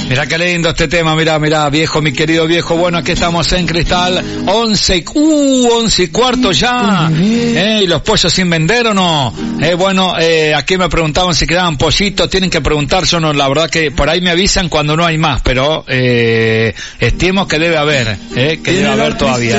Mirá qué lindo este tema, mirá, viejo, mi querido viejo. Bueno, aquí estamos en Cristal, 11:15 ya. ¿Y los pollos sin vender o no? Bueno, aquí me preguntaban si quedaban pollitos, tienen que preguntar, yo no, la verdad que por ahí me avisan cuando no hay más, pero estimo que debe haber, todavía,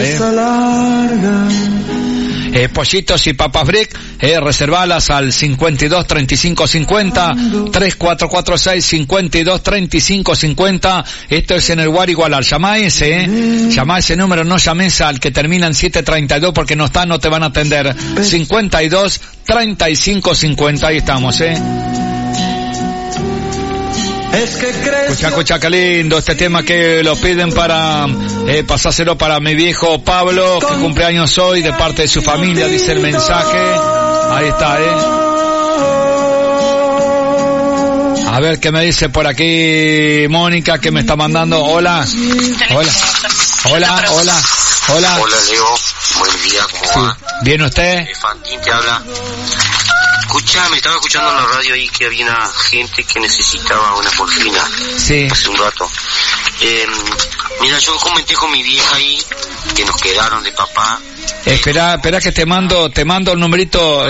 pollitos y papas brick, reservalas al 52 35 50 3446 52 35 50. Esto es en el Guarigualar. Llamá ese número, no llames al que termina en 732 porque no está, no te van a atender. 52 35 50, ahí estamos, Escucha, qué lindo este tema que lo piden para pasárselo para mi viejo Pablo, que cumpleaños hoy, de parte de su familia, dice el mensaje. Ahí está, A ver qué me dice por aquí Mónica, que me está mandando. Hola, Leo, buen día, ¿cómo va? ¿Bien usted? Fantín te habla. Escuchame, estaba escuchando en la radio ahí que había una gente que necesitaba una porfina. Sí. Hace un rato. Mira, yo comenté con mi vieja ahí que nos quedaron de papá. Espera que te mando el numerito,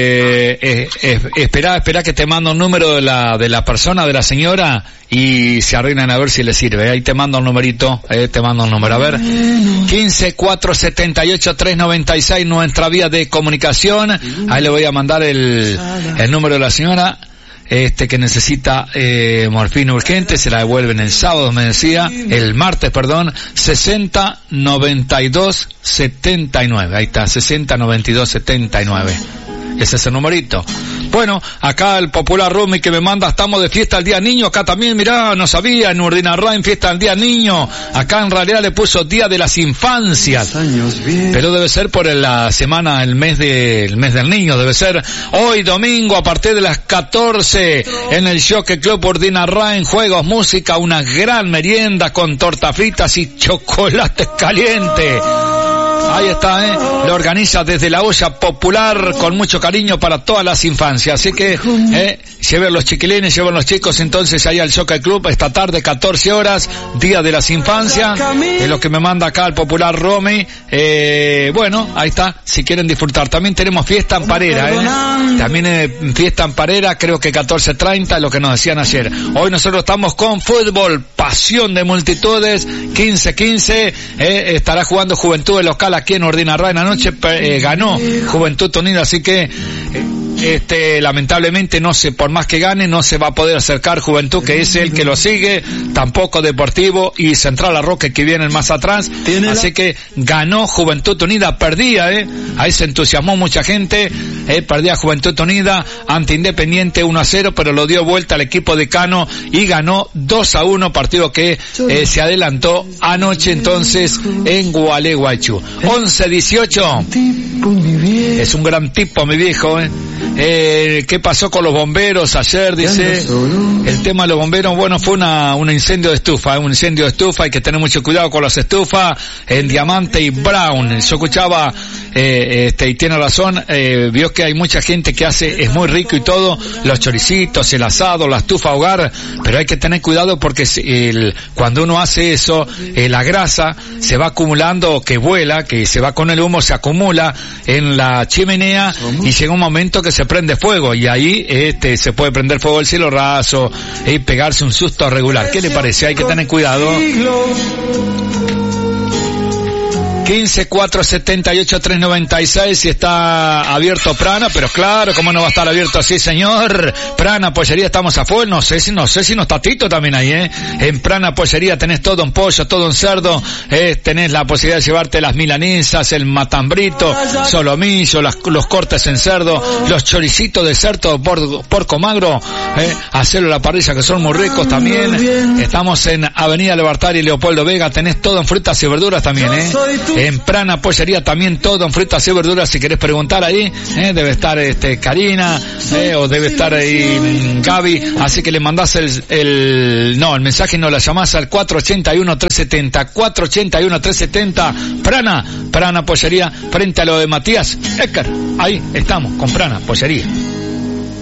espera que te mando el número de la persona, de la señora, y se arreglan a ver si le sirve. Ahí te mando el numerito, a ver, 15 478 396, nuestra vía de comunicación. Ahí le voy a mandar el número de la señora. Que necesita morfina urgente, se la devuelven el sábado, el martes, 60 92 79. Ahí está, 60 92 79. Ese es el numerito. Bueno, acá el popular Rumi que me manda, estamos de fiesta al Día Niño, acá también, mirá, no sabía, en Urdinarrain, fiesta al Día Niño, acá en realidad le puso Día de las Infancias, pero debe ser por la semana, el mes del niño, debe ser hoy domingo a partir de las 14 en el Jockey Club Urdinarrain, juegos, música, una gran merienda con tortas fritas y chocolate caliente. Ahí está, lo organiza desde la olla popular con mucho cariño para todas las infancias. Así que, lleven los chiquilines, lleven los chicos entonces ahí al Jockey Club esta tarde, 14 horas, Día de las Infancias. Es lo que me manda acá el popular Romy. Bueno, ahí está, si quieren disfrutar. También tenemos fiesta en Parera, También fiesta en Parera, creo que 14:30, lo que nos decían ayer. Hoy nosotros estamos con fútbol, pasión de multitudes, 15-15, estará jugando Juventud local aquí en Urdinarrain. Anoche ganó Juventud Unida, así que lamentablemente por más que gane, no se va a poder acercar Juventud, que es el que lo sigue, tampoco Deportivo y Central Arroque, que vienen más atrás. Así que ganó Juventud Unida, perdía, ahí se entusiasmó mucha gente, perdía Juventud Unida ante Independiente 1-0, pero lo dio vuelta al equipo de Cano y ganó 2-1, partido que se adelantó anoche entonces en Gualeguaychú. 11-18. Es un gran tipo, mi viejo, ¿qué pasó con los bomberos ayer? Dice, el tema de los bomberos, bueno, fue un incendio de estufa, hay que tener mucho cuidado con las estufas en Diamante y Brown. Yo escuchaba, y tiene razón, vio que hay mucha gente que es muy rico y todo, los choricitos, el asado, la estufa hogar, pero hay que tener cuidado porque cuando uno hace eso, la grasa se va acumulando, que vuela, que se va con el humo, se acumula en la chimenea y llega un momento que se prende fuego y ahí se puede prender fuego el cielo raso y pegarse un susto regular. ¿Qué le parece? Hay que tener cuidado. 15 478 396, y está abierto Prana, pero claro, ¿cómo no va a estar abierto así, señor? Prana Pollería, estamos a full, no sé si no está Tito también ahí, En Prana Pollería tenés todo en pollo, todo en cerdo, tenés la posibilidad de llevarte las milanesas, el matambrito, solomillo, los cortes en cerdo, los choricitos de cerdo, porco magro, hacerlo a la parrilla, que son muy ricos también. Estamos en Avenida Libertad y Leopoldo Vega, tenés todo en frutas y verduras también, En Prana Pollería también todo en frutas y verduras, si querés preguntar ahí, debe estar Karina, o debe estar ahí Gaby, así que le mandás el mensaje, no, la llamás al 481-370, 481-370, Prana Pollería, frente a lo de Matías Ecker, ahí estamos, con Prana Pollería.